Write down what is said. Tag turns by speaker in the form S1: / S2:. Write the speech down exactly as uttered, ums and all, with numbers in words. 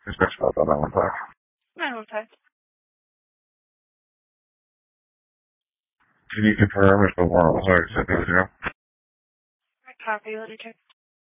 S1: Just about that one time.
S2: nine one five.
S1: Can you confirm if the warrant was already sent to the jail?
S2: Copy, let me check.